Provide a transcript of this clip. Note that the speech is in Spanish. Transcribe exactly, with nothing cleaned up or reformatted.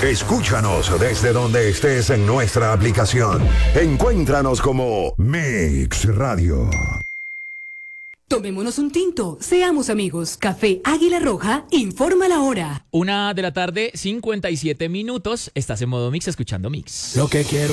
Escúchanos desde donde estés en nuestra aplicación. Encuéntranos como Mix Radio. Tomémonos un tinto, seamos amigos. Café Águila Roja, informa la hora. Una de la tarde, cincuenta y siete minutos. Estás en modo Mix, escuchando Mix. Lo que quiero